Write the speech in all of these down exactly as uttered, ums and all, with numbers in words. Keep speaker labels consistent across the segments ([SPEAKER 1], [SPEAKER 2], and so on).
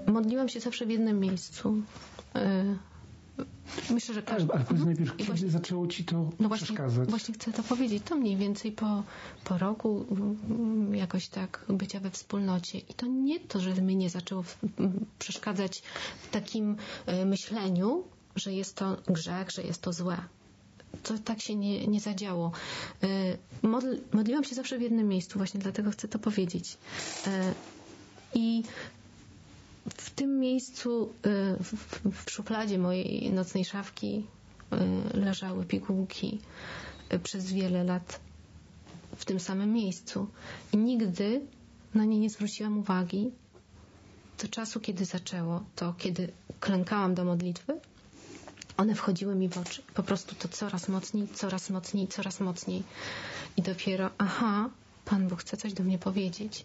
[SPEAKER 1] modliłam się zawsze w jednym miejscu. Myślę, że każdy...
[SPEAKER 2] Ale powiedz najpierw, kiedy
[SPEAKER 1] właśnie,
[SPEAKER 2] zaczęło ci to
[SPEAKER 1] no właśnie,
[SPEAKER 2] przeszkadzać?
[SPEAKER 1] Właśnie chcę to powiedzieć. To mniej więcej po, po roku jakoś tak bycia we wspólnocie. I to nie to, że mnie nie zaczęło przeszkadzać w takim myśleniu, że jest to grzech, że jest to złe. To tak się nie, nie zadziało. Modl, modliłam się zawsze w jednym miejscu, właśnie dlatego chcę to powiedzieć. I w tym miejscu, w, w szufladzie mojej nocnej szafki leżały pigułki przez wiele lat w tym samym miejscu. I nigdy na nie nie zwróciłam uwagi do czasu, kiedy zaczęło, to kiedy klękałam do modlitwy, one wchodziły mi w oczy. Po prostu to coraz mocniej, coraz mocniej, coraz mocniej. I dopiero, aha, Pan Bóg chce coś do mnie powiedzieć.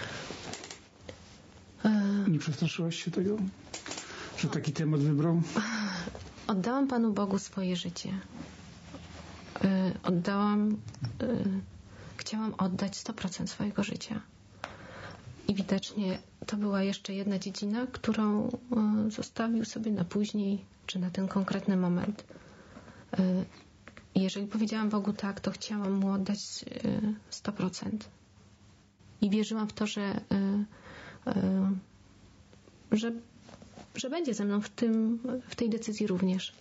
[SPEAKER 2] Nie przestraszyłaś się tego, że taki temat wybrał?
[SPEAKER 1] Oddałam Panu Bogu swoje życie. Oddałam, chciałam oddać sto procent swojego życia. I widocznie to była jeszcze jedna dziedzina, którą zostawił sobie na później, czy na ten konkretny moment. Jeżeli powiedziałam Bogu tak, to chciałam Mu oddać sto procent. I wierzyłam w to, że, że, że będzie ze mną w, tym, w tej decyzji również.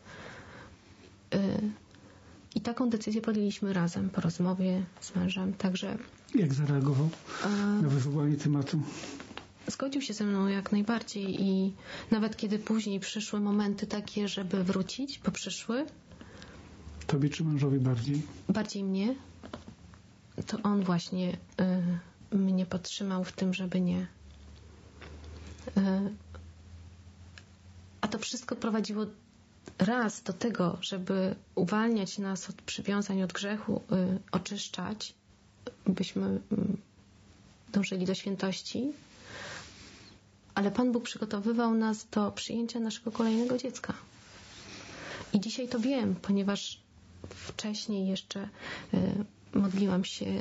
[SPEAKER 1] I taką decyzję podjęliśmy razem po rozmowie z mężem. Także
[SPEAKER 2] jak zareagował na wywołanie tematu?
[SPEAKER 1] Zgodził się ze mną jak najbardziej i nawet kiedy później przyszły momenty takie, żeby wrócić, bo przyszły.
[SPEAKER 2] Tobie czy mężowi bardziej?
[SPEAKER 1] Bardziej mnie. To on właśnie y, mnie podtrzymał w tym, żeby nie. Y, a to wszystko prowadziło raz do tego, żeby uwalniać nas od przywiązań, od grzechu, y, oczyszczać, byśmy y, dążyli do świętości, ale Pan Bóg przygotowywał nas do przyjęcia naszego kolejnego dziecka. I dzisiaj to wiem, ponieważ wcześniej jeszcze y, modliłam się y,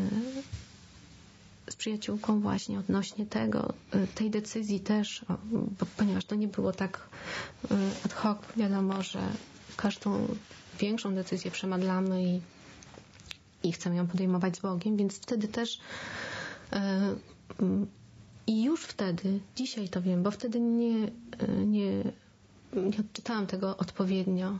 [SPEAKER 1] z przyjaciółką właśnie odnośnie tego, y, tej decyzji też, o, bo, ponieważ to nie było tak y, ad hoc, wiadomo, że każdą większą decyzję przemadlamy i, i chcemy ją podejmować z Bogiem, więc wtedy też y, y, i już wtedy, dzisiaj to wiem, bo wtedy nie, nie, nie odczytałam tego odpowiednio,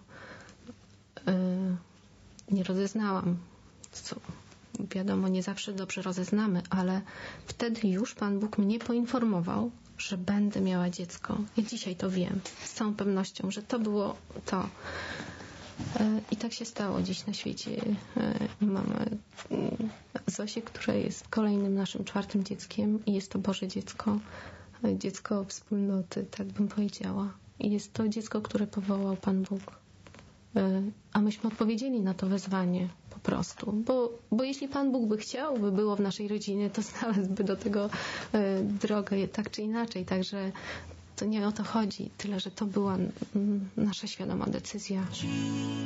[SPEAKER 1] nie rozeznałam, co wiadomo, nie zawsze dobrze rozeznamy, ale wtedy już Pan Bóg mnie poinformował, że będę miała dziecko. Ja dzisiaj to wiem, z całą pewnością, że to było to. I tak się stało. Dziś na świecie mamy Zosię, która jest kolejnym naszym czwartym dzieckiem i jest to Boże dziecko, dziecko wspólnoty, tak bym powiedziała. I jest to dziecko, które powołał Pan Bóg. A myśmy odpowiedzieli na to wezwanie po prostu. Bo, bo jeśli Pan Bóg by chciał, by było w naszej rodzinie, to znalazłby do tego drogę tak czy inaczej. Także to nie o to chodzi. Tyle, że to była nasza świadoma decyzja.